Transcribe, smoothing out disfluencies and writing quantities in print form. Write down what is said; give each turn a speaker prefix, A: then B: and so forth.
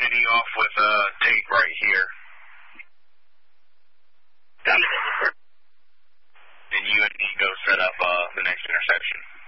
A: turning you off with tape right here. And you and me go set up the next intersection.